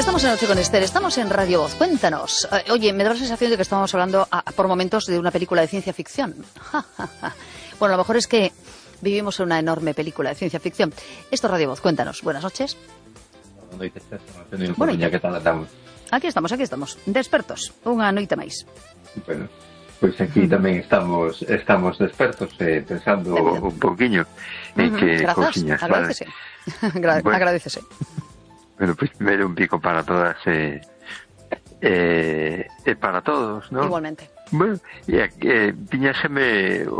Estamos en Noche con Esther, estamos en Radio Voz. Cuéntanos. Oye, me da la sensación de que estamos hablando por momentos de una película de ciencia ficción. Bueno, a lo mejor es que vivimos en una enorme película de ciencia ficción. Esto es Radio Voz. Cuéntanos. Buenas noches. Bueno, ¿qué tal andamos? Aquí estamos. Despertos. Unha noite máis. Bueno, pues aquí tamén estamos despertos, pensando un poquinho en que cousiñas, agradecese. Vale. Bueno, agradecese. Bueno, pues primero un pico para todas para todos, ¿no? Igualmente. Bueno, piñáseme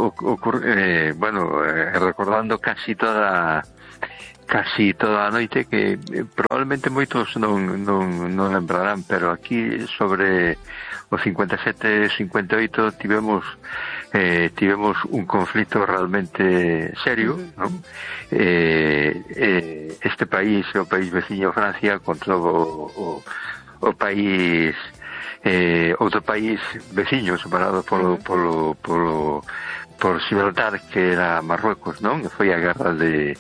recordando casi toda a noite que probablemente moitos non lembrarán, pero aquí sobre o 57-58 tivemos un conflito realmente serio, ¿no? Este país é o país veciño Francia contra o país outro país veciño separado por Gibraltar, que era Marruecos, non? Foi a guerra de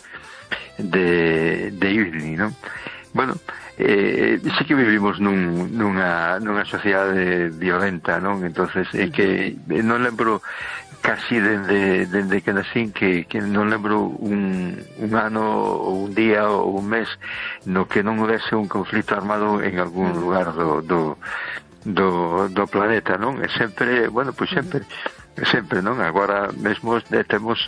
Ifni, non? Bueno, sí que vivimos nunha sociedade violenta, non? Entonces, que non lembro casi dende que nacín que non lembro un ano ou un día ou un mes no que non houvese un conflito armado en algún lugar do planeta, non? E sempre, bueno, pois sempre, non? Agora mesmo temos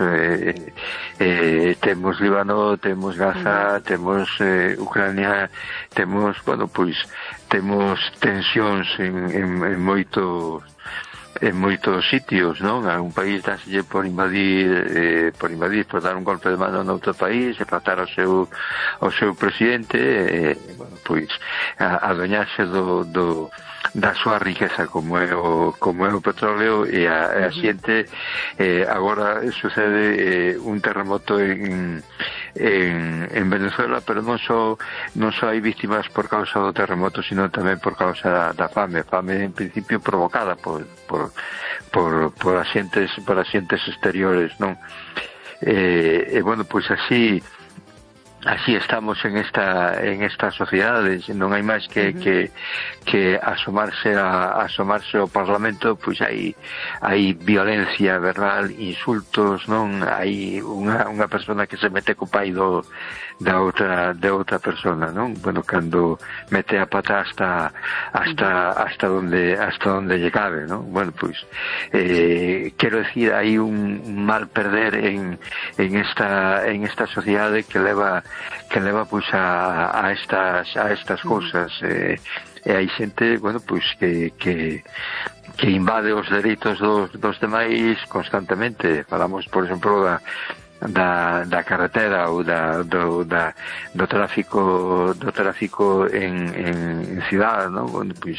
Líbano, temos Gaza, temos Ucrania, temos, bueno, pois temos tensións en moitos sitios, non? A un país dáselle por invadir, por dar un golpe de mano noutro país, e tratar ao seu presidente, bueno, pois adueñarse da súa riqueza como é o petróleo e a xente. Agora sucede un terremoto en Venezuela, pero non só hai víctimas por causa do terremoto, sino tamén por causa da fame en principio provocada por axentes exteriores, non? Bueno, pois así estamos en esta sociedade. Non hai máis que asomarse ao Parlamento, pois hai violencia verbal, insultos, non? Hai unha persona que se mete co pai da outra persona, non? Bueno, cando mete a pata hasta donde lle cabe, non? Bueno, pois quero decir, hai un mal perder en esta sociedade que leva pois a estas cousas, e hai xente, bueno, pois que invade os dereitos dos demais constantemente. Falamos, por exemplo, da carretera ou do tráfico en cidade, non? Bueno, pois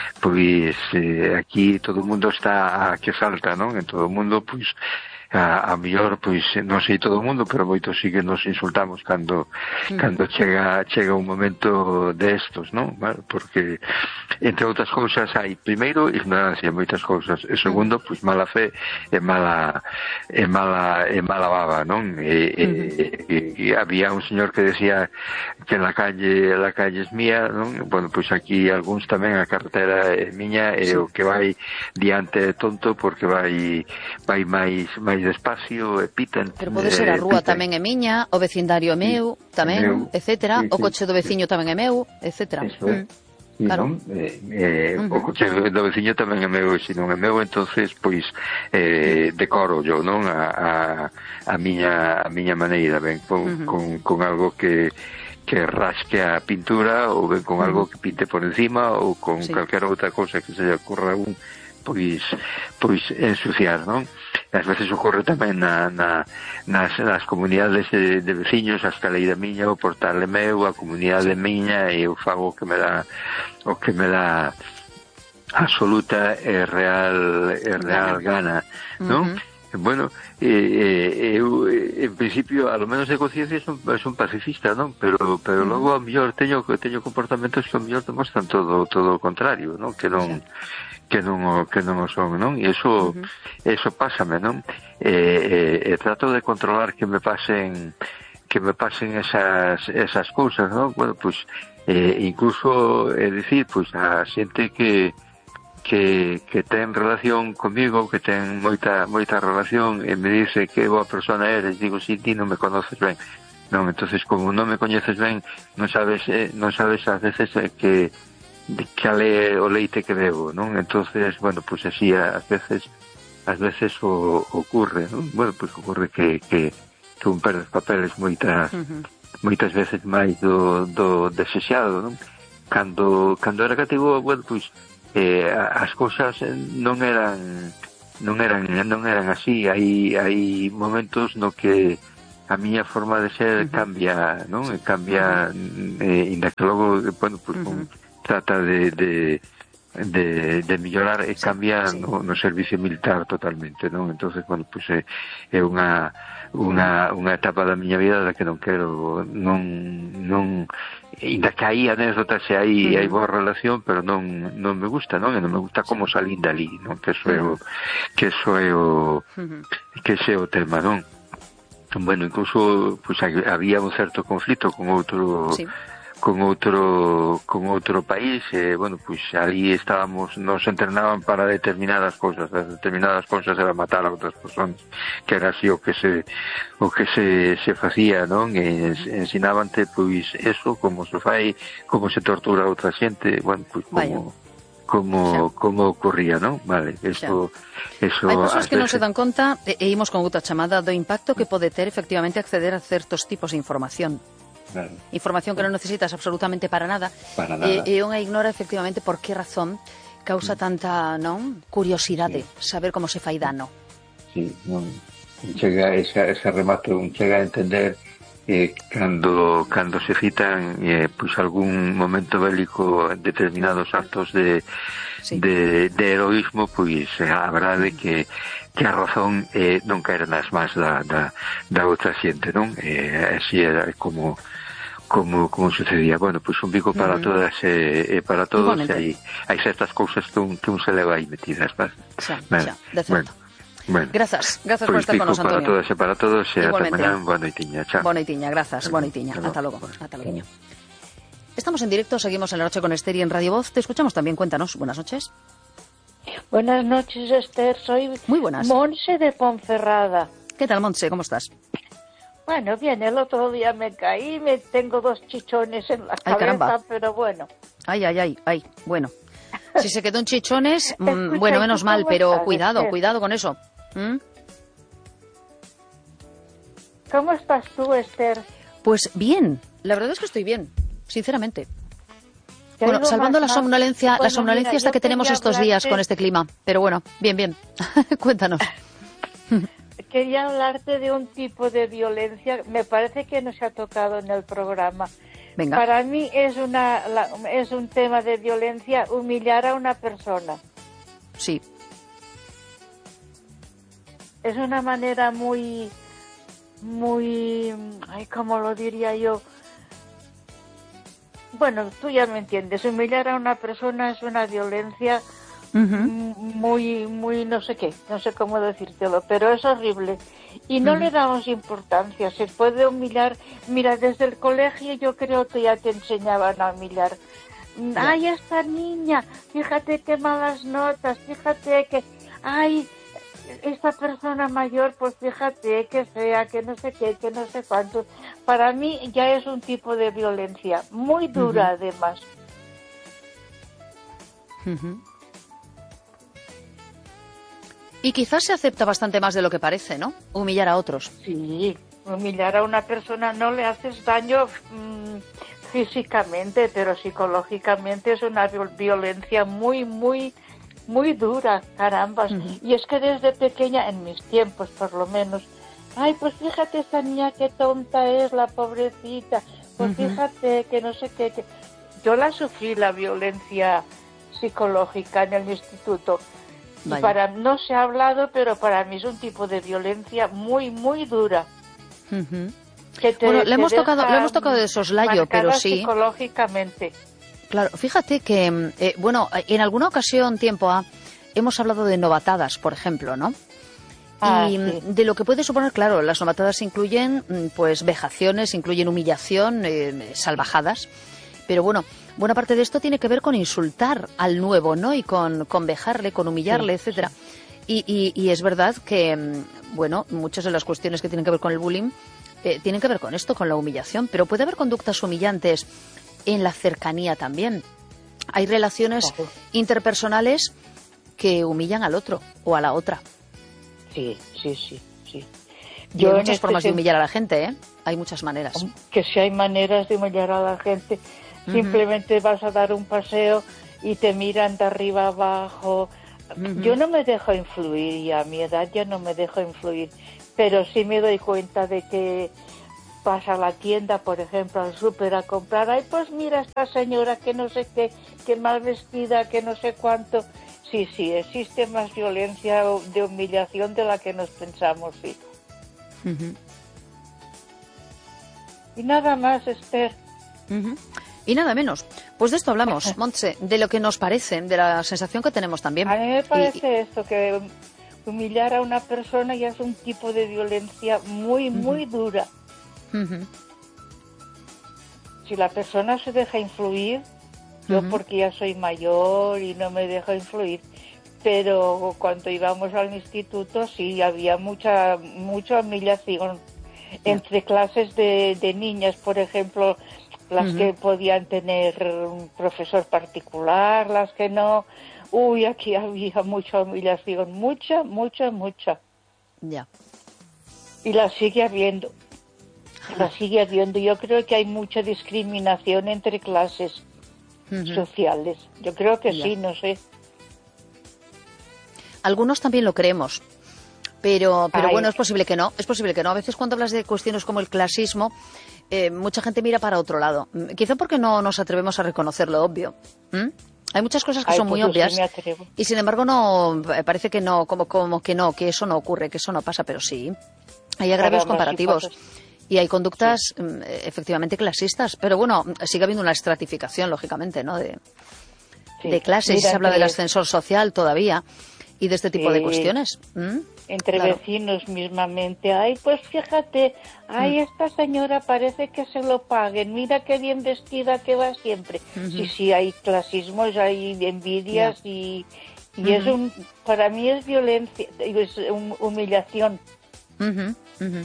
aquí todo o mundo está a que salta, non? En todo o mundo, pois a mellor, pois non sei todo o mundo, pero moitos sí que nos insultamos cando chega un momento destos, non? Vale? Porque entre outras cousas hai, primeiro, ignorancia en moitas cousas, e segundo, pois mala fe e mala baba, non? E había un señor que decía que la calle es mía, non? Bueno, pois aquí algúns tamén a carretera é miña, e o que vai diante é tonto porque vai máis despacio, e pitan. Pero pode ser a rúa tamén é miña, o vecindario é meu, tamén, etcétera, o coche do veciño tamén é meu, etcétera. Claro. O coche do veciño tamén é meu, e se non é meu, entonces pois decoro yo, non? A miña maneira, ben con algo que rasque a pintura, ou ben con algo que pinte por encima, ou con calquera outra cousa que se lle ocurra un pois ensuciar, non? Ás veces ocorre tamén nas comunidades de veciños, a escaleira miña, o portal é meu, a comunidade miña, e eu fago o que me dá absoluta e real gana, non? Bueno, eu en principio, a lo menos de conciencia, son pacifista, non? Pero logo a mellor teño comportamentos que a mellor demostran todo o contrario, non? Que non o son, non? E eso pásame, non? Trato de controlar que me pasen me pasen esas cousas, ¿no? Bueno, pues incluso decir, pues a xente que ten relación comigo, que ten moita relación, e me dice que boa persona eres, digo, si ti non me conoces ben. Non, entonces como non me coñeces ben, non sabes ás veces que cal é o leite que bebo, non? Entonces, bueno, pues así ás veces ocurre, non? Bueno, pues ocurre que un perde os papeles moitas veces máis do desexado, non? Cando era cativo, bueno, pues as cousas non eran así. Hai momentos no que a miña forma de ser cambia, non? Cambia, inda que logo, bueno, pues trata de mellorar e cambia no servicio militar totalmente, non? Entonces, bueno, pues é unha etapa da miña vida da que non quero, inda que hai anécdotas e hai boa relación, pero non me gusta, non? E non me gusta como salín dali, non? Que eso é o tema, non? Bueno, incluso pues había un certo conflito con outro país, bueno, pues ali nos entrenaban para determinadas cosas era matar a outras persoas, que era así o que se facía, non? E ensinávante, pues, eso, como se fai, como se tortura a outra xente, bueno, pues como ocurría, non? Vale, eso hai persoas que non se dan conta, e imos con outra chamada, do impacto que pode ter efectivamente acceder a certos tipos de información. Claro. Información que non necesitas absolutamente para nada. E unha ignora efectivamente por que razón causa tanta, non, curiosidade saber como se fai dano. Sí, non chega ese remate, non chega a entender cando se citan pues algún momento bélico, determinados actos de heroísmo, pues a verdade que a razón non caera nas mans da outra xente, non? Así era como sucedía. Bueno, pues un bico para todas e para todos. Hai certas cousas que un se leva aí metidas, ¿vale? De certo. Bueno, grazas por estar con nos, Antonio. Para todos e ata mañá. Boa noitiña, chao. Boa noitiña, grazas, boa noitiña. Ata logo. Estamos en directo, seguimos en la noche con Esther y en Radio Voz. Te escuchamos también, cuéntanos. Buenas noches. Buenas noches, Esther. Soy muy buenas. Monse de Ponferrada. ¿Qué tal, Monse? ¿Cómo estás? Bueno, bien, el otro día me caí, tengo 2 chichones en la cabeza, caramba. Pero bueno. Ay, bueno. Si se quedó en chichones, bueno, menos mal, pero estás, cuidado con eso. ¿Cómo estás tú, Esther? Pues bien, la verdad es que estoy bien, sinceramente. Bueno, salvando la somnolencia, esta que tenemos estos días con este clima, pero bueno, bien. Cuéntanos. Quería hablarte de un tipo de violencia, me parece que no se ha tocado en el programa. Venga. Para mí es un tema de violencia humillar a una persona. Sí. Es una manera muy, ¿cómo lo diría yo? Bueno, tú ya me entiendes, humillar a una persona es una violencia muy no sé cómo decírtelo, pero es horrible y no le damos importancia. Se puede humillar, mira, desde el colegio yo creo que ya te enseñaban a humillar. Ay, esta niña, fíjate qué malas notas, fíjate que, ay, esta persona mayor, pues fíjate que fea, que no sé qué, que no sé cuánto. Para mí ya es un tipo de violencia muy dura, además. Y quizás se acepta bastante más de lo que parece, ¿no? Humillar a otros. Sí, humillar a una persona no le haces daño físicamente, pero psicológicamente es una violencia muy dura, carambas. Y es que desde pequeña, en mis tiempos por lo menos, ay, pues fíjate esta niña qué tonta es, la pobrecita, pues fíjate que no sé qué. Yo la sufrí, la violencia psicológica en el instituto. Vaya. Y no se ha hablado, pero para mí es un tipo de violencia muy dura. Bueno, le hemos tocado de soslayo, pero sí. Psicológicamente. Claro, fíjate que, bueno, en alguna ocasión, hemos hablado de novatadas, por ejemplo, ¿no? Y sí. de lo que puede suponer, claro, las nomatadas incluyen pues vejaciones, incluyen humillación, salvajadas, pero bueno, buena parte de esto tiene que ver con insultar al nuevo, ¿no? Y con vejarle, con humillarle, Sí, etcétera. sí. Y es verdad que, bueno, muchas de las cuestiones que tienen que ver con el bullying tienen que ver con esto, con la humillación, pero puede haber conductas humillantes en la cercanía también. Hay relaciones Claro. interpersonales que humillan al otro o a la otra. Sí, sí, sí, sí. Y hay Yo en muchas este formas de humillar a la gente, ¿eh? Hay muchas maneras. que si hay maneras de humillar a la gente, Ujú. simplemente vas a dar un paseo y te miran de arriba abajo. Ujú. Yo no me dejo influir, y a mi edad ya no me dejo influir, pero sí me doy cuenta de que vas a la tienda, por ejemplo, al súper a comprar, ay, pues mira esta señora que no sé qué, que mal vestida, que no sé cuánto. Sí, sí, existe más violencia de humillación de la que nos pensamos, sí. Ujú. Y nada más, Esther. Ujú. Y nada menos. Pues de esto hablamos, Montse, de lo que nos parece, de la sensación que tenemos también. A mí me parece esto, que humillar a una persona ya es un tipo de violencia muy, muy dura. Ujú. Si la persona se deja influir, yo porque ya soy mayor y no me dejo influir, pero cuando íbamos al instituto sí había mucha humillación entre clases de niñas, por ejemplo, las que podían tener un profesor particular, las que no. Uy, aquí había mucha humillación, mucha, mucha, mucha. Ya. Y la sigue habiendo, la sigue habiendo. Yo creo que hay mucha discriminación entre clases sociales. Yo creo que Ya. sí, no sé. Algunos también lo creemos, pero Ay, bueno, es posible que no, es posible que no. A veces cuando hablas de cuestiones como el clasismo, mucha gente mira para otro lado. Quizá porque no nos atrevemos a reconocer lo obvio. Hay muchas cosas que son pues muy yo sí obvias me atrevo. y sin embargo no parece que no, como que no, que eso no ocurre, que eso no pasa, pero sí. Hay agravios Caramba, sí comparativos. pasa. Y hay conductas efectivamente clasistas, pero bueno, sigue habiendo una estratificación, lógicamente, ¿no? De Sí. clases, y Mira, se habla del ascensor social todavía y de este tipo de sí, cuestiones. entre Claro. vecinos mismamente. Ay, pues fíjate, ay, esta señora parece que se lo paguen. Mira qué bien vestida que va siempre. Sí, sí, hay clasismos, hay envidias y es para mí es violencia, es humillación. Ujú, ujú.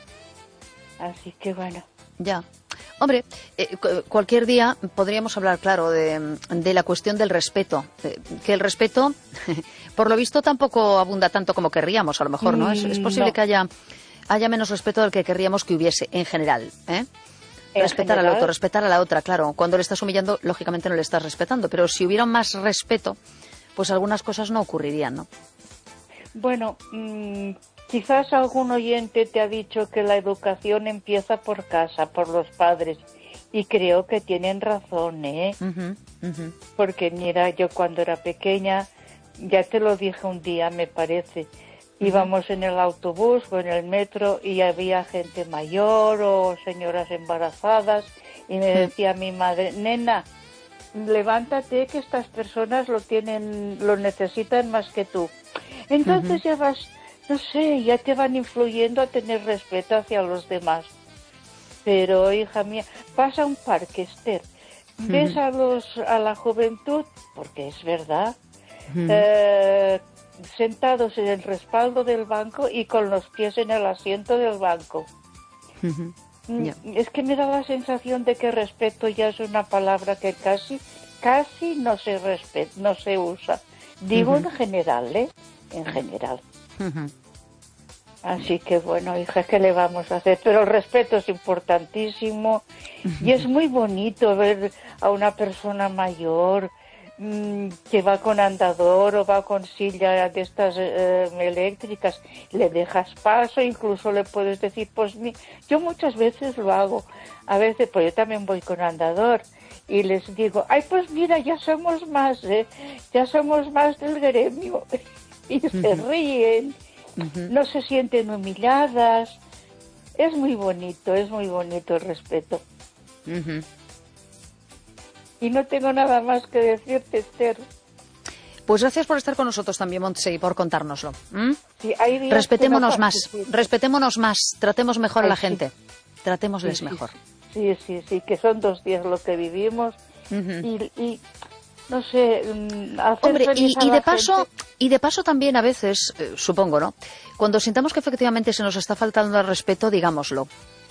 Así que bueno. Ya. Hombre, cualquier día podríamos hablar, claro, de la cuestión del respeto. Que el respeto, por lo visto, tampoco abunda tanto como querríamos, a lo mejor, ¿no? Es posible No, que haya menos respeto del que querríamos que hubiese, en general, ¿eh? en Respetar al otro, general, respetar a la otra, claro. Cuando le estás humillando, lógicamente no le estás respetando. Pero si hubiera más respeto, pues algunas cosas no ocurrirían, ¿no? bueno, quizás algún oyente te ha dicho que la educación empieza por casa, por los padres. Y creo que tienen razón, ¿eh? Ujú, ujú. Porque mira, yo cuando era pequeña, ya te lo dije un día, me parece, íbamos en el autobús o en el metro y había gente mayor o señoras embarazadas y me decía mi madre, nena, levántate que estas personas lo necesitan más que tú. Entonces ya vas, no sé, ya te van influyendo a tener respeto hacia los demás. Pero, hija mía, vas a un parque, Esther, ves a la juventud, porque es verdad, sentados en el respaldo del banco y con los pies en el asiento del banco. Ya. Es que me da la sensación de que respeto ya es una palabra que casi no se respeta, no se usa. Digo en general, ¿eh? En general. Así que bueno, hija, ¿qué le vamos a hacer? Pero el respeto es importantísimo y es muy bonito ver a una persona mayor que va con andador o va con silla de estas eléctricas. Le dejas paso, incluso le puedes decir, pues yo muchas veces lo hago. A veces, pues yo también voy con andador y les digo, ay, pues mira, ya somos más, ya somos más del gremio. Y se ríen. No se sienten humilladas. Es muy bonito el respeto. Y no tengo nada más que decirte, Esther. Pues gracias por estar con nosotros también, Montse, y por contárnoslo. Sí, hay días respetémonos que no, más, sí. respetémonos más, tratemos mejor a la Sí. gente, tratémosles Sí, mejor. Sí, que son 2 días lo que vivimos y no sé, hacer Hombre, feliz a y la de paso también a veces, supongo, ¿no? Cuando sintamos que efectivamente se nos está faltando el respeto, digámoslo.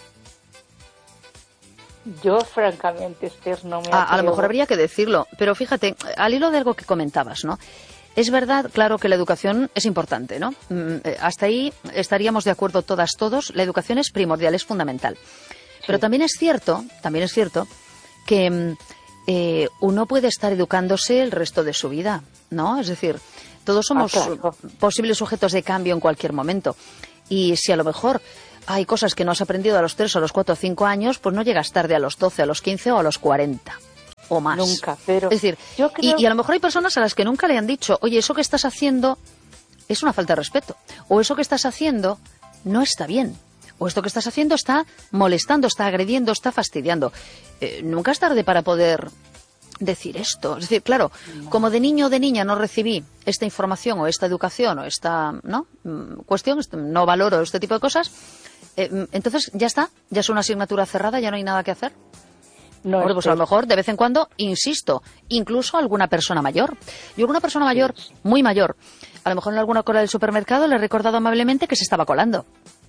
Yo, francamente, Esther, no me A lo atrevo. mejor habría que decirlo, pero fíjate, al hilo de algo que comentabas, ¿no? Es verdad, claro, que la educación es importante, ¿no? Hasta ahí estaríamos de acuerdo todos, la educación es primordial, es fundamental. Pero también es cierto que uno puede estar educándose el resto de su vida, ¿no? Es decir, todos somos claro. posibles sujetos de cambio en cualquier momento. Y si a lo mejor hay cosas que no has aprendido a los 3, a los 4 o 5 años, pues no llegas tarde a los 12, a los 15 o a los 40 o más. Nunca, pero es decir, yo creo... y a lo mejor hay personas a las que nunca le han dicho, oye, eso que estás haciendo es una falta de respeto, o eso que estás haciendo no está bien, o esto que estás haciendo está molestando, está agrediendo, está fastidiando. Nunca es tarde para poder decir esto. Es decir, claro, como de niño o de niña no recibí esta información o esta educación o esta cuestión, no valoro este tipo de cosas, entonces ya está, ya es una asignatura cerrada, ya no hay nada que hacer. No, Bueno, pues a lo mejor de vez en cuando, insisto, incluso alguna persona mayor. Yo alguna persona mayor, muy mayor, a lo mejor en alguna cola del supermercado le he recordado amablemente que se estaba colando.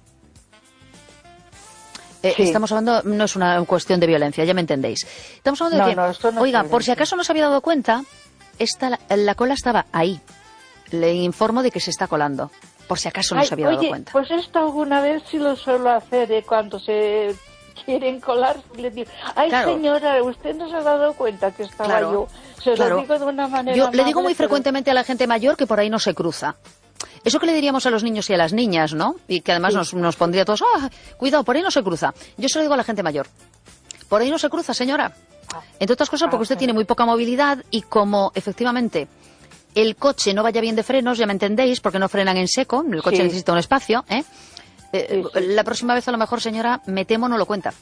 Estamos hablando, no es una cuestión de violencia, ya me entendéis. Estamos hablando de que, esto no oiga, es por si acaso no se había dado cuenta, la cola estaba ahí. Le informo de que se está colando, por si acaso no se había dado cuenta. Pues esto alguna vez sí lo suelo hacer, cuando se quieren colar, le digo, ay, claro. Señora, usted no se ha dado cuenta que estaba yo. Se lo digo de una manera Yo le digo amable, muy frecuentemente a la gente mayor que por ahí no se cruza. Eso que le diríamos a los niños y a las niñas, ¿no? Y que además nos pondría a todos, cuidado, por ahí no se cruza. Yo se lo digo a la gente mayor. Por ahí no se cruza, señora. Entre otras cosas porque usted tiene muy poca movilidad y como efectivamente el coche no vaya bien de frenos, ya me entendéis, porque no frenan en seco, el coche necesita un espacio, la próxima vez a lo mejor, señora, me temo no lo cuenta.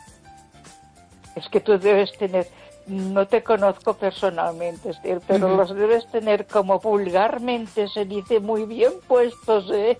Es que tú debes tener, no te conozco personalmente, Esther, pero los debes tener como vulgarmente se dice muy bien puestos, ¿eh?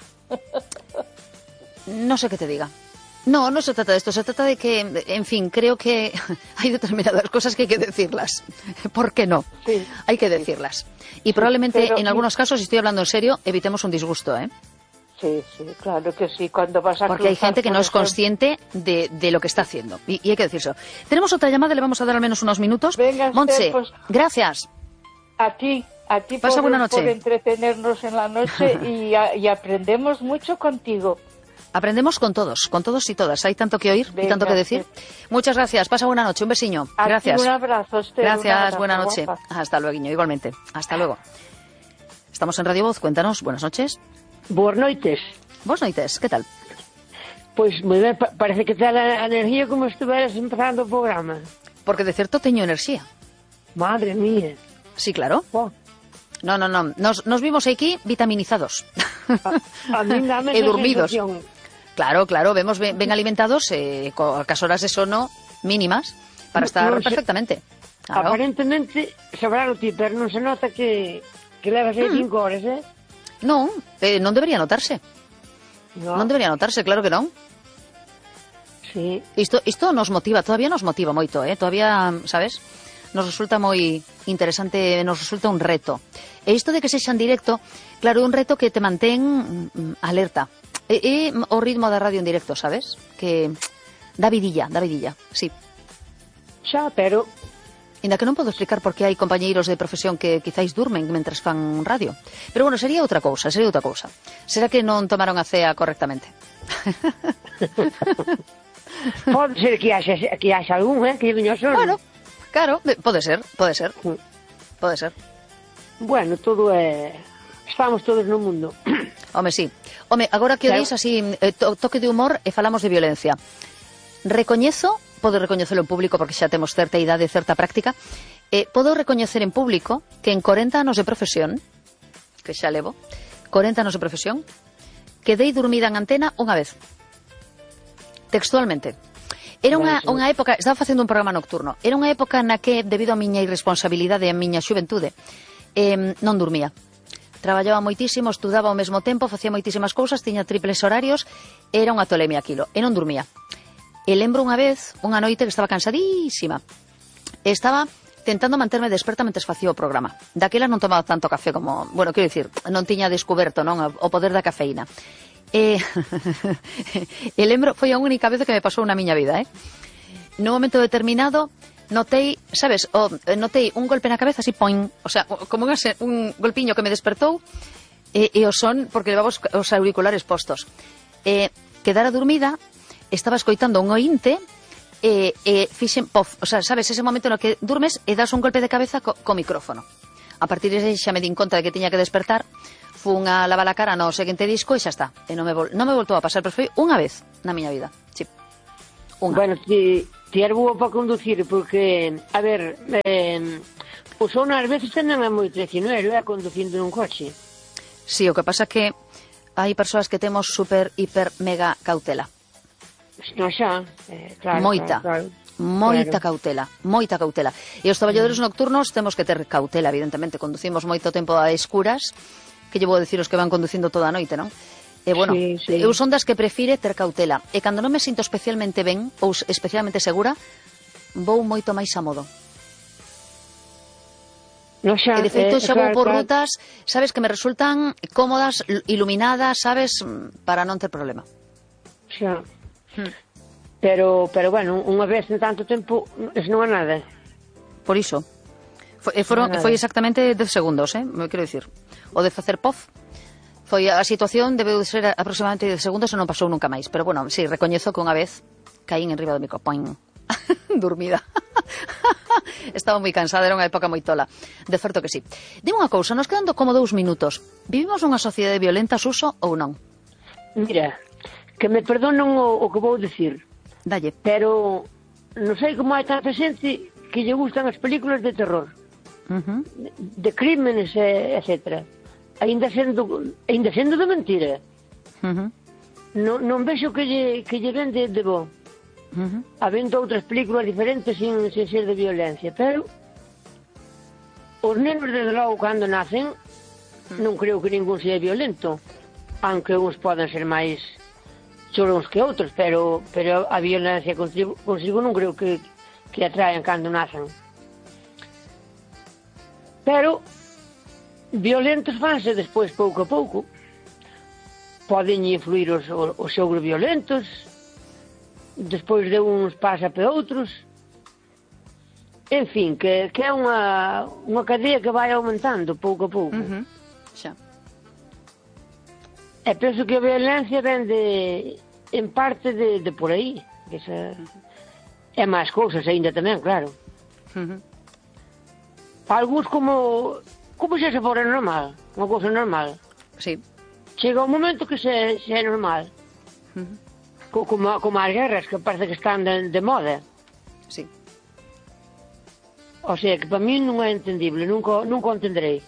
No sé qué te diga. No se trata de esto, se trata de que, en fin, creo que hay determinadas cosas que hay que decirlas. ¿Por qué no? Sí, hay que decirlas. Y probablemente, pero, en algunos casos, si estoy hablando en serio, evitemos un disgusto, ¿eh? Sí, claro que sí, cuando vas a porque hay gente que no es consciente de lo que está haciendo. Y hay que decirlo. Tenemos otra llamada, le vamos a dar al menos unos minutos. Venga, Montse, pues, gracias. A ti Pasa buena noche. por entretenernos en la noche y aprendemos mucho contigo. Aprendemos con todos y todas. Hay tanto que oír y tanto que decir. Muchas gracias. Pasa buena noche. Un besiño. Gracias. Un abrazo, Esther. Gracias. Buena noche. Guapa. Hasta luego, igualmente. Hasta luego. Estamos en Radio Voz. Cuéntanos. Buenas noches. Boas noites. Boas noites. ¿Qué tal? Pois moi ben, parece que está a energía como se estiveras empezando o programa. Porque de cierto teño enerxía. Madre mía. Sí, claro. Oh. No. Nos vimos aquí vitaminizados. A mí dame e dormidos. Sensación. Claro, vemos ben alimentados, con as horas de sono mínimas, para estar perfectamente. Claro. Aparentemente, sabrá o ti, pero non se nota que levas aí 5 horas, eh? Non debería notarse. Non debería notarse, claro que non. Sí. Isto nos motiva, todavía nos motiva moito, todavía, sabes, nos resulta moi interesante, nos resulta un reto. E isto de que sexa en directo, claro, é un reto que te mantén alerta. É o ritmo da radio en directo, sabes? Que dá vidilla, sí. Xa, pero... Ainda que non podo explicar por que hai compañeiros de profesión que quizáis durmen mentres fan radio. Pero bueno, sería outra cousa. Será que non tomaron a cea correctamente. Pode ser que haxa algún, que viño solo. Bueno, claro, pode ser. Bueno, todo é... Estamos todos no mundo. Home, sí. Home, agora que o dis así, toque de humor e falamos de violencia. Podo recoñecelo en público porque xa temos certa idade, certa práctica. Podo recoñecer en público que en 40 anos de profesión, que xa levo, 40 anos de profesión, quedei dormida en antena unha vez. Textualmente. Era unha época, estaba facendo un programa nocturno, era unha época na que, debido a miña irresponsabilidade e a miña xuventude, non dormía. Traballaba moitísimo, estudaba ao mesmo tempo, facía moitísimas cousas, tiña triples horarios, era unha tolemia aquilo, e non dormía. E lembro unha vez, unha noite que estaba cansadísima, e estaba tentando manterme desperta mentres facía o programa. Daquela non tomaba tanto café como, bueno, quero dicir, non tiña descoberto, non, o poder da cafeína. E lembro, foi a única vez que me pasou na miña vida, Nun momento determinado, notei, sabes, notei un golpe na cabeza así, poing, o sea, como un golpiño que me despertou, e o son, porque levaba os auriculares postos. Quedara dormida, estaba escoitando un oínte, fixen, pof, o sea, sabes, ese momento no que durmes e das un golpe de cabeza co micrófono. A partir de ese xa me din conta de que tiña que despertar, fun a lavar a cara no seguinte disco e xa está. E non me voltou a pasar, pero foi unha vez na miña vida. Sí. Unha. Bueno, ti eres boa para conducir, porque, a ver, o sono ás veces tamén é moi traicionero, conducindo nun coche. Sí, o que pasa que hai persoas que temos super, hiper, mega cautela. Non xa, claro. Moita. Claro. Moita cautela, moita cautela. E os traballadores nocturnos temos que ter cautela, evidentemente. Conducimos moito tempo a escuras, que llevo a decir os que van conducindo toda a noite, non? E, bueno, sí. Eu son das que prefire ter cautela. E cando non me sinto especialmente ben ou especialmente segura, vou moito máis a modo. No xa, e de feito xa vou por claro. rutas, sabes, que me resultan cómodas, iluminadas, sabes, para non ter problema. Xa. Pero bueno, unha vez en tanto tempo, eso non é nada. Por iso. Foi exactamente 10 segundos, me quero dicir. O de facer pof, foi a situación, debeu ser aproximadamente 10 segundos e non pasou nunca máis. Pero bueno, sí, recoñezo que unha vez caín en riba do micrófono. Dormida. Estaba moi cansada, era unha época moi tola. De certo que sí. Dime unha cousa, nos quedando como 2 minutos. Vivimos nunha sociedade violenta, Suso, ou non? Mira, que me perdonen o que vou dicir. Dalle. Pero non sei como hai tanta xente que lle gustan as películas de terror, de crímenes, etc. Ainda sendo de mentira. Non vexo que lle ven de bo. Habendo outras películas diferentes sin ser de violencia, pero os nenos desde logo cando nacen non creo que ningún sea violento, aunque uns poden ser máis chorons que outros, pero a violencia consigo non creo que atraen cando nacen. Pero violentos fanse despois pouco a pouco. Poden influir os xogros violentos, despois de uns pasa para outros. En fin, que é unha cadea que vai aumentando pouco a pouco. Xa. E penso que a violencia ven en parte de por aí. E máis cousas ainda tamén, claro. Algúns como xa se fora normal, unha cousa normal. Sí. Chega un momento que xa é normal. Como as guerras, que parece que están de moda. Sí. O sea, que para mí non é entendible, nunca o entenderei.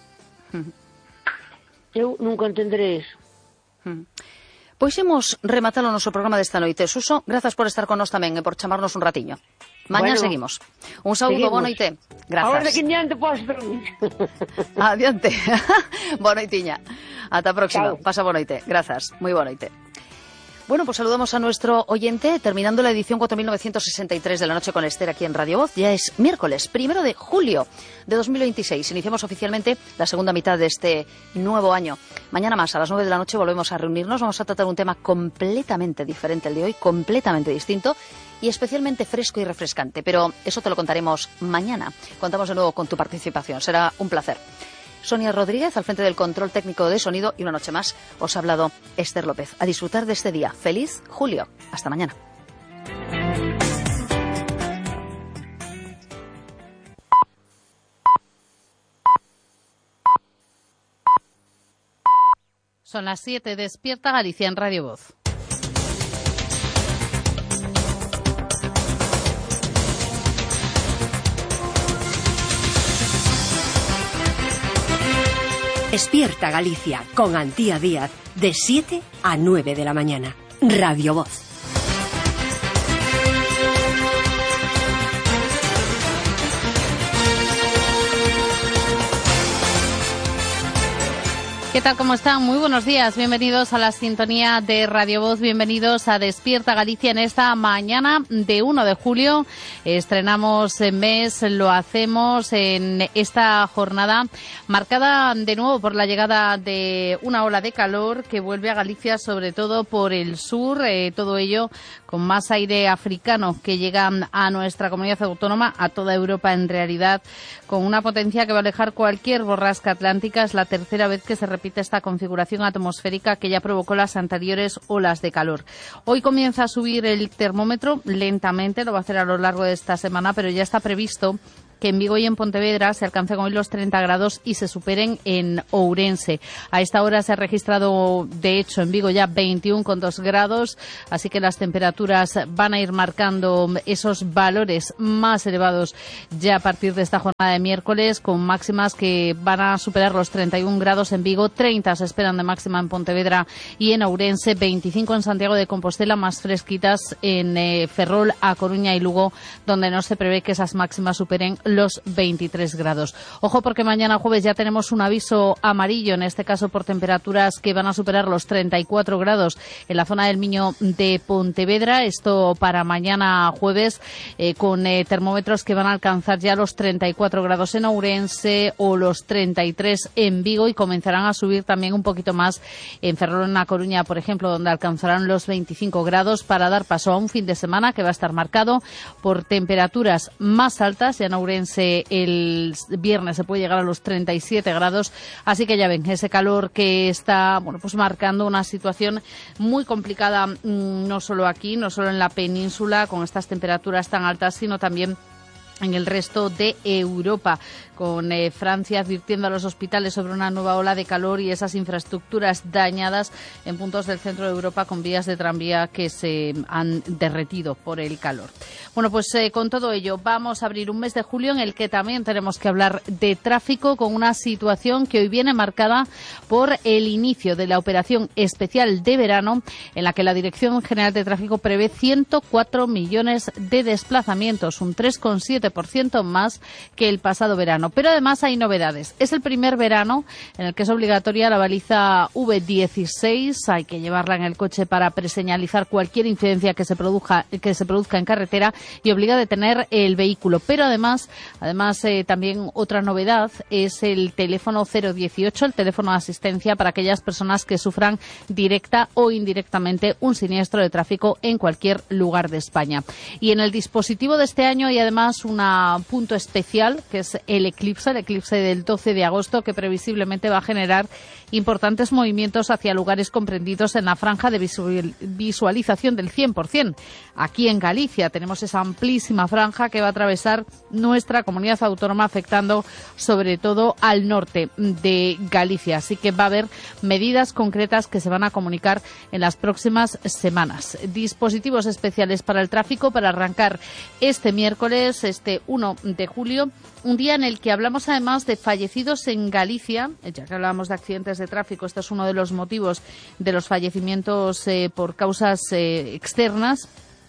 Eu nunca entenderei iso. Pois imos rematar o noso programa desta noite. Suso, grazas por estar con nós tamén e por chamarnos un ratiño. Mañá seguimos. Un saúdo, boa noite. Grazas. Ahora de que diante podes dormir. Adiante. Boa noitiña. Ata a próxima. Chao. Pasa boa noite. Grazas. Moi boa noite. Bueno, pues saludamos a nuestro oyente, terminando la edición 4963 de La Noche con Esther aquí en Radio Voz. Ya es miércoles 1 de julio de 2026. Iniciamos oficialmente la segunda mitad de este nuevo año. Mañana más, a las 9 de la noche, volvemos a reunirnos. Vamos a tratar un tema completamente diferente el de hoy, completamente distinto y especialmente fresco y refrescante. Pero eso te lo contaremos mañana. Contamos de nuevo con tu participación. Será un placer. Sonia Rodríguez al frente del control técnico de sonido y una noche más os ha hablado Esther López. A disfrutar de este día. ¡Feliz julio! Hasta mañana. Son las 7. Despierta Galicia en Radio Voz. Despierta Galicia con Antía Díaz de 7 a 9 de la mañana. Radio Voz. ¿Qué tal? ¿Cómo están? Muy buenos días. Bienvenidos a la sintonía de Radio Voz. Bienvenidos a Despierta Galicia en esta mañana de 1 de julio. Estrenamos mes, lo hacemos en esta jornada marcada de nuevo por la llegada de una ola de calor que vuelve a Galicia, sobre todo por el sur. Todo ello con más aire africano que llega a nuestra comunidad autónoma, a toda Europa en realidad, con una potencia que va a alejar cualquier borrasca atlántica. Es la tercera vez que se repite esta configuración atmosférica que ya provocó las anteriores olas de calor. Hoy comienza a subir el termómetro lentamente, lo va a hacer a lo largo de esta semana, pero ya está previsto que en Vigo y en Pontevedra se alcancen hoy los 30 grados y se superen en Ourense. A esta hora se ha registrado, de hecho, en Vigo ya 21,2 grados, así que las temperaturas van a ir marcando esos valores más elevados ya a partir de esta jornada de miércoles, con máximas que van a superar los 31 grados en Vigo, 30 se esperan de máxima en Pontevedra y en Ourense, 25 en Santiago de Compostela, más fresquitas en Ferrol, A Coruña y Lugo, donde no se prevé que esas máximas superen los 23 grados. Ojo, porque mañana jueves ya tenemos un aviso amarillo, en este caso por temperaturas que van a superar los 34 grados en la zona del Miño de Pontevedra. Esto para mañana jueves, con termómetros que van a alcanzar ya los 34 grados en Ourense o los 33 en Vigo, y comenzarán a subir también un poquito más en Ferrol, en A Coruña, por ejemplo, donde alcanzarán los 25 grados para dar paso a un fin de semana que va a estar marcado por temperaturas más altas. Ya en Ourense el viernes se puede llegar a los 37 grados, así que ya ven, ese calor que está pues marcando una situación muy complicada, no solo aquí, no solo en la península con estas temperaturas tan altas, sino también en el resto de Europa, con Francia advirtiendo a los hospitales sobre una nueva ola de calor y esas infraestructuras dañadas en puntos del centro de Europa con vías de tranvía que se han derretido por el calor. Bueno, pues con todo ello vamos a abrir un mes de julio en el que también tenemos que hablar de tráfico, con una situación que hoy viene marcada por el inicio de la operación especial de verano, en la que la Dirección General de Tráfico prevé 104 millones de desplazamientos, un 3,7% más que el pasado verano. Pero además hay novedades. Es el primer verano en el que es obligatoria la baliza V16. Hay que llevarla en el coche para preseñalizar cualquier incidencia que se produzca en carretera, y obliga a detener el vehículo. Pero además también otra novedad es el teléfono 018, el teléfono de asistencia para aquellas personas que sufran directa o indirectamente un siniestro de tráfico en cualquier lugar de España. Y en el dispositivo de este año hay además un punto especial, que es el eclipse del 12 de agosto, que previsiblemente va a generar importantes movimientos hacia lugares comprendidos en la franja de visualización del 100%. Aquí en Galicia tenemos esa amplísima franja que va a atravesar nuestra comunidad autónoma, afectando sobre todo al norte de Galicia. Así que va a haber medidas concretas que se van a comunicar en las próximas semanas. Dispositivos especiales para el tráfico para arrancar este miércoles, este 1 de julio, un día en el que hablamos además de fallecidos en Galicia. Ya que hablábamos de accidentes de tráfico, este es uno de los motivos de los fallecimientos por causas externas,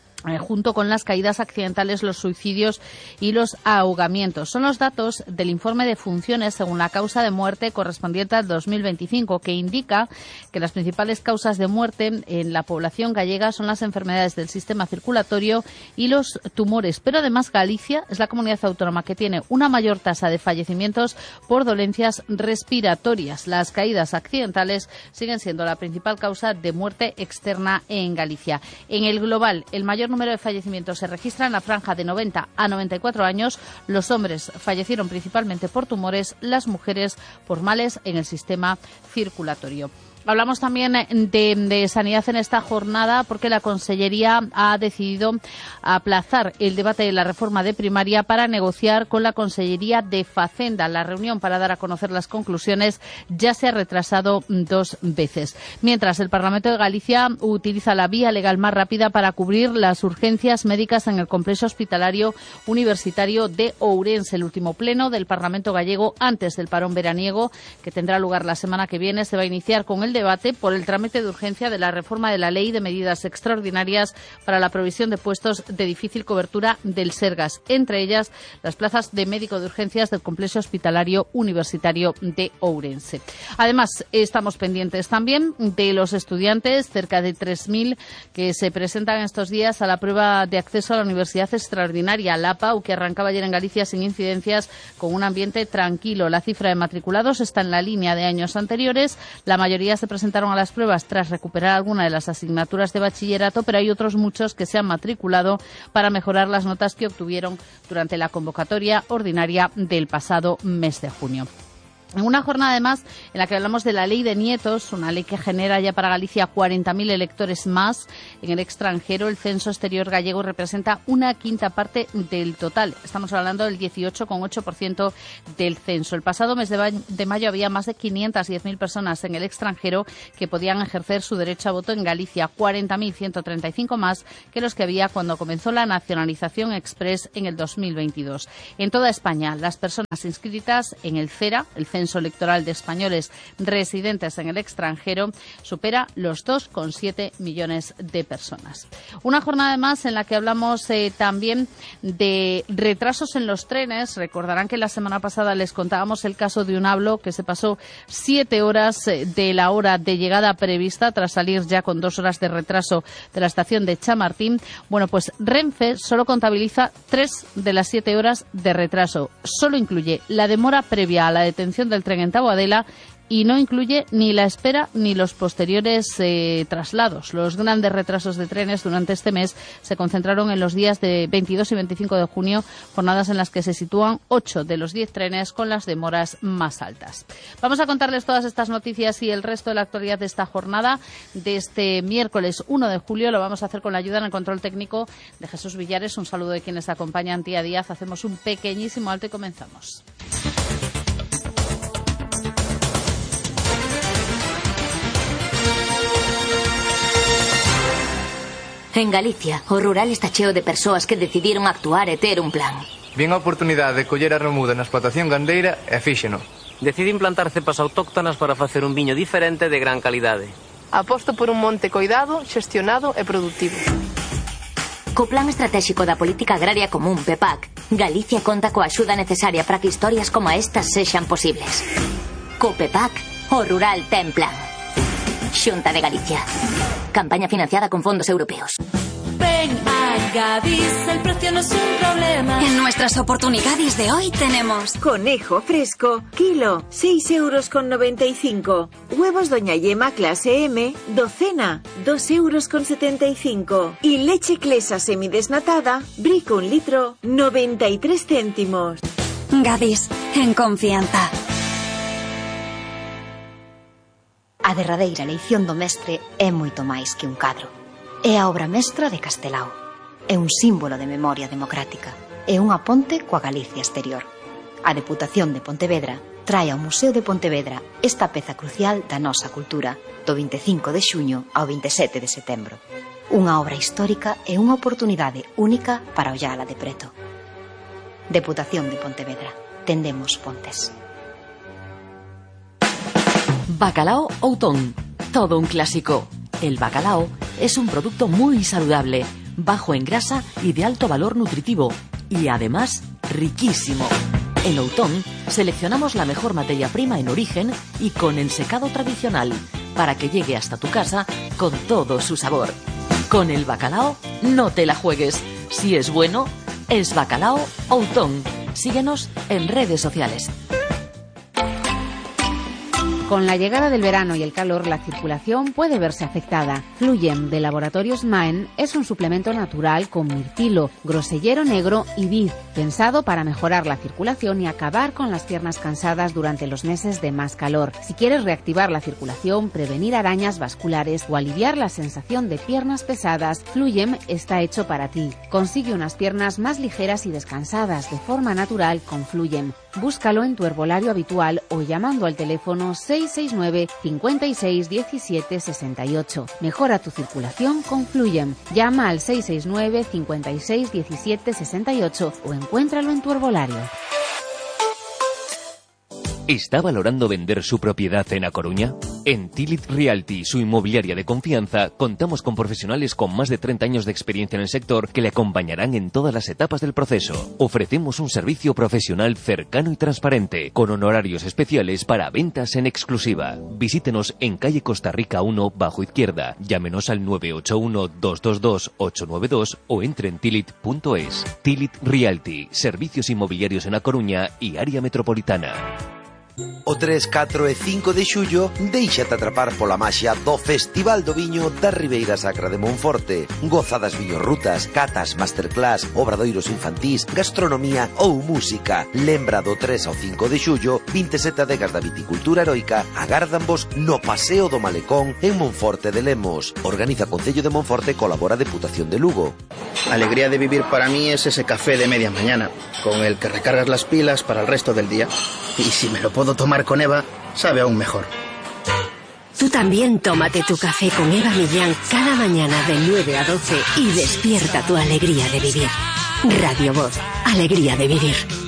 junto con las caídas accidentales, los suicidios y los ahogamientos. Son los datos del informe de funciones según la causa de muerte correspondiente al 2025, que indica que las principales causas de muerte en la población gallega son las enfermedades del sistema circulatorio y los tumores. Pero además Galicia es la comunidad autónoma que tiene una mayor tasa de fallecimientos por dolencias respiratorias. Las caídas accidentales siguen siendo la principal causa de muerte externa en Galicia. En el global, el mayor número de fallecimientos se registra en la franja de 90 a 94 años. Los hombres fallecieron principalmente por tumores, las mujeres por males en el sistema circulatorio. Hablamos también de sanidad en esta jornada porque la Consellería ha decidido aplazar el debate de la reforma de primaria para negociar con la Consellería de Facenda. La reunión para dar a conocer las conclusiones ya se ha retrasado 2 veces. Mientras, el Parlamento de Galicia utiliza la vía legal más rápida para cubrir las urgencias médicas en el complejo hospitalario universitario de Ourense. El último pleno del Parlamento gallego antes del parón veraniego, que tendrá lugar la semana que viene, se va a iniciar con el el debate por el trámite de urgencia de la reforma de la Ley de Medidas Extraordinarias para la provisión de puestos de difícil cobertura del Sergas, entre ellas las plazas de médico de urgencias del Complejo Hospitalario Universitario de Ourense. Además, estamos pendientes también de los estudiantes, cerca de 3.000, que se presentan estos días a la prueba de acceso a la Universidad Extraordinaria, la APAU, que arrancaba ayer en Galicia sin incidencias, con un ambiente tranquilo. La cifra de matriculados está en la línea de años anteriores. La mayoría se presentaron a las pruebas tras recuperar alguna de las asignaturas de bachillerato, pero hay otros muchos que se han matriculado para mejorar las notas que obtuvieron durante la convocatoria ordinaria del pasado mes de junio. En una jornada, además, en la que hablamos de la ley de nietos, una ley que genera ya para Galicia 40.000 electores más en el extranjero. El censo exterior gallego representa una quinta parte del total. Estamos hablando del 18,8% del censo. El pasado mes de mayo había más de 510.000 personas en el extranjero que podían ejercer su derecho a voto en Galicia, 40.135 más que los que había cuando comenzó la nacionalización express en el 2022. En toda España, las personas inscritas en el CERA, el Censo Electoral de Españoles residentes en el extranjero, supera los 2,7 millones de personas. Una jornada más en la que hablamos también de retrasos en los trenes. Recordarán que la semana pasada les contábamos el caso de un hablo que se pasó 7 horas de la hora de llegada prevista tras salir ya con 2 horas de retraso de la estación de Chamartín. Bueno, pues Renfe solo contabiliza 3 de las 7 horas de retraso. Solo incluye la demora previa a la detención del tren en Taboadela y no incluye ni la espera ni los posteriores traslados. Los grandes retrasos de trenes durante este mes se concentraron en los días de 22 y 25 de junio, jornadas en las que se sitúan 8 de los 10 trenes con las demoras más altas. Vamos a contarles todas estas noticias y el resto de la actualidad de esta jornada de este miércoles 1 de julio. Lo vamos a hacer con la ayuda en el control técnico de Jesús Villares. Un saludo de quienes acompañan día a día. Hacemos un pequeñísimo alto y comenzamos. En Galicia, o rural está cheo de persoas que decidiron actuar e ter un plan. Vin a oportunidade de coller a remuda na explotación gandeira e fíxeno. Decidi implantar cepas autóctonas para facer un viño diferente de gran calidade. Aposto por un monte coidado, xestionado e productivo. Co Plan Estratégico da Política Agraria Común, PEPAC, Galicia conta coa axuda necesaria para que historias como estas sexan posibles. Co PEPAC, o rural ten plan. Xunta de Galicia. Campaña financiada con fondos europeos. Ven a Gadis, el precio no es un problema. En nuestras oportunidades de hoy tenemos conejo fresco, kilo, 6,95 €. Huevos Doña Yema clase M, docena, 2,75 €. Y leche Clesa semidesnatada, Brico 1 litro, 93 céntimos. Gadis, en confianza. A derradeira eleición do mestre é moito máis que un cadro. É a obra mestra de Castelao. É un símbolo de memoria democrática. É unha ponte coa Galicia exterior. A Deputación de Pontevedra trae ao Museo de Pontevedra esta peza crucial da nosa cultura do 25 de xuño ao 27 de setembro. Unha obra histórica e unha oportunidade única para ollala de preto. Deputación de Pontevedra. Tendemos pontes. Bacalao Outón, todo un clásico. El bacalao es un producto muy saludable, bajo en grasa y de alto valor nutritivo, y además riquísimo. En Outón seleccionamos la mejor materia prima en origen y con ensecado tradicional, para que llegue hasta tu casa con todo su sabor. Con el bacalao no te la juegues. Si es bueno, es Bacalao Outón. Síguenos en redes sociales. Con la llegada del verano y el calor, la circulación puede verse afectada. Fluyem de Laboratorios Maen es un suplemento natural con mirtilo, grosellero negro y vid, pensado para mejorar la circulación y acabar con las piernas cansadas durante los meses de más calor. Si quieres reactivar la circulación, prevenir arañas vasculares o aliviar la sensación de piernas pesadas, Fluyem está hecho para ti. Consigue unas piernas más ligeras y descansadas de forma natural con Fluyem. Búscalo en tu herbolario habitual o llamando al teléfono 669 56 17 68. Mejora tu circulación con Fluyem. Llama al 669 56 17 68 o encuéntralo en tu herbolario. ¿Está valorando vender su propiedad en A Coruña? En Tilit Realty, su inmobiliaria de confianza, contamos con profesionales con más de 30 años de experiencia en el sector que le acompañarán en todas las etapas del proceso. Ofrecemos un servicio profesional cercano y transparente, con honorarios especiales para ventas en exclusiva. Visítenos en calle Costa Rica 1, bajo izquierda. Llámenos al 981-222-892 o entre en tilit.es. Tilit Realty, servicios inmobiliarios en A Coruña y área metropolitana. O 3, 4 e 5 de xullo, déixate atrapar pola maxia do Festival do Viño da Ribeira Sacra de Monforte. Goza das viñorrutas, catas, masterclass, obradoiros infantís, gastronomía ou música. Lembra do 3 ao 5 de xullo, 27 adegas da viticultura heroica agárdanvos no Paseo do Malecón en Monforte de Lemos. Organiza Concello de Monforte, colabora Deputación de Lugo. Alegría de vivir para mí es ese café de media mañana, con el que recargas las pilas para el resto del día. Y si me lo puedo tomar con Eva, sabe aún mejor. Tú también tómate tu café con Eva Millán cada mañana de 9 a 12 y despierta tu alegría de vivir. Radio Voz, alegría de vivir.